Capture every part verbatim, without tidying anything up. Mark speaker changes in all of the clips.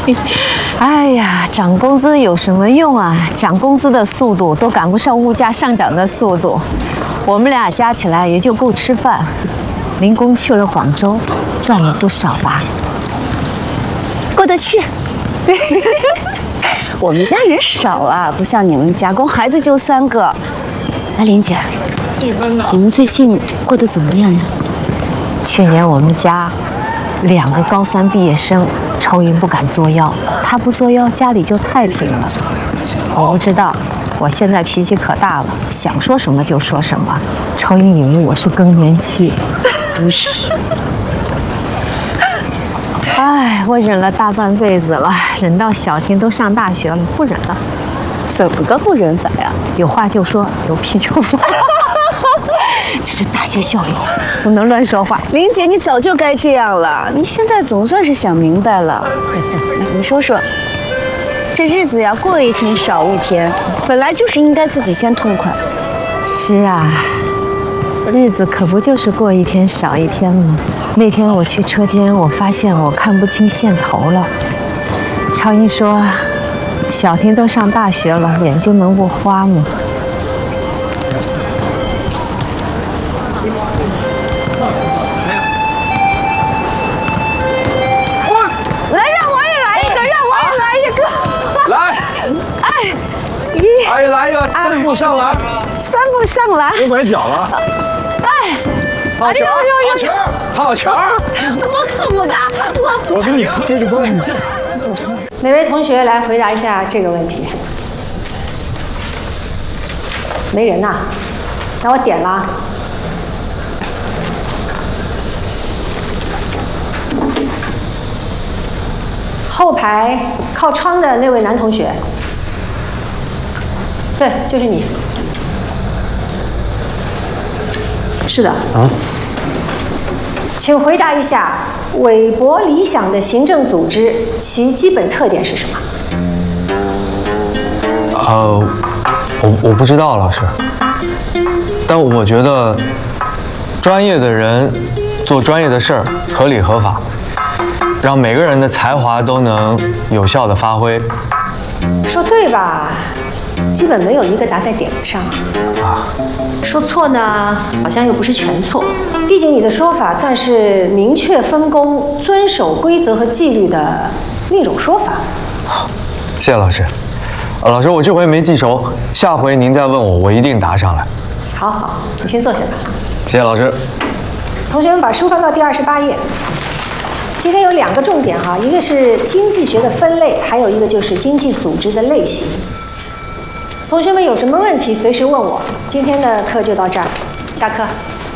Speaker 1: 哎呀，涨工资有什么用啊？涨工资的速度都赶不上物价上涨的速度，我们俩加起来也就够吃饭。林工去了广州，赚了不少吧？
Speaker 2: 过得去。我们家人少啊，不像你们家，光孩子就三个。哎，林姐，你们最近过得怎么样呀？
Speaker 1: 去年我们家两个高三毕业生，超英不敢作妖，他不作妖，家里就太平了。我不知道，我现在脾气可大了，想说什么就说什么。超英以为我是更年期，不是。哎，我忍了大半辈子了，忍到小婷都上大学了，不忍了。
Speaker 2: 怎么个不忍法呀？
Speaker 1: 有话就说，有屁就说。这是大学校园，不能乱说话。
Speaker 2: 林姐，你早就该这样了，你现在总算是想明白了。来，你说说，这日子呀，过一天少一天，本来就是应该自己先痛快。
Speaker 1: 是啊，日子可不就是过一天少一天吗？那天我去车间，我发现我看不清线头了。超英说，小婷都上大学了，眼睛能不花吗？
Speaker 3: 哎，来一个三步上篮，
Speaker 1: 三步上篮，
Speaker 3: 别崴脚了。
Speaker 1: 哎，
Speaker 3: 好球，好球，好球！
Speaker 2: 我可不打，我
Speaker 3: 我跟你这就帮你。
Speaker 4: 哪位同学来回答一下这个问题？没人呐，那我点了。后排靠窗的那位男同学。对，就是你。是的。啊。请回答一下，韦伯理想的行政组织其基本特点是什么？
Speaker 5: 呃，我我不知道，老师。但我觉得，专业的人做专业的事儿，合理合法，让每个人的才华都能有效的发挥。
Speaker 4: 说对吧？基本没有一个答在点子上啊。说错呢，好像又不是全错。毕竟你的说法算是明确分工、遵守规则和纪律的另一种说法。
Speaker 5: 谢谢老师。呃，老师，我这回没记熟，下回您再问我，我一定答上来。
Speaker 4: 好好，你先坐下吧。
Speaker 5: 谢谢老师。
Speaker 4: 同学们把书翻到第二十八页。今天有两个重点哈，一个是经济学的分类，还有一个就是经济组织的类型。同学们有什么问题随时问我。今天的课就到这儿，下课。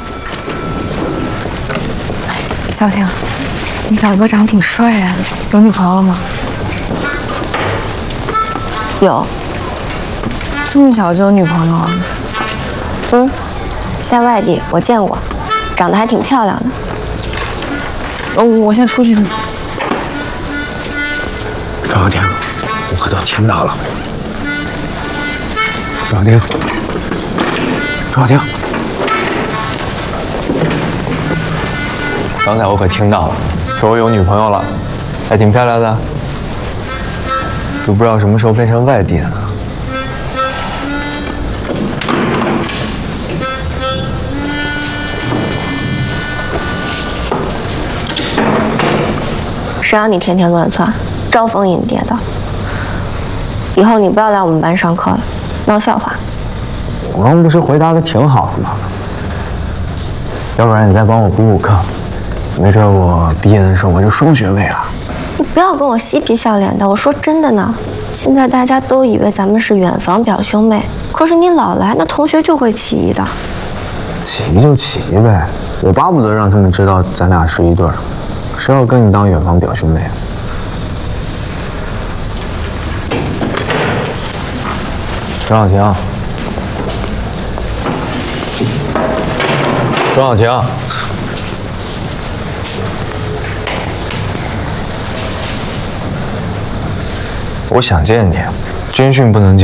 Speaker 6: 小婷，你表哥长得挺帅呀，有女朋友了吗？
Speaker 2: 有。
Speaker 6: 这么小就有女朋友啊？
Speaker 2: 嗯，在外地我见过，长得还挺漂亮的。
Speaker 6: 哦，我先出去。
Speaker 3: 张小婷，我可都听到了。张小婷，张小婷，
Speaker 5: 刚才我可听到了，说我有女朋友了，还挺漂亮的，就不知道什么时候变成外地的呢。
Speaker 2: 谁让你天天乱窜，招蜂引蝶的？以后你不要来我们班上课了，闹笑话。
Speaker 5: 我刚不是回答的挺好的吗？要不然你再帮我补补课，没准我毕业的时候我就双学位了。
Speaker 2: 你不要跟我嬉皮笑脸的，我说真的呢。现在大家都以为咱们是远房表兄妹，可是你老来，那同学就会起疑的。
Speaker 5: 起疑就起疑呗，我巴不得让他们知道咱俩是一对儿。谁要跟你当远房表兄妹啊？张小婷，张小婷，我想见你，军训不能见。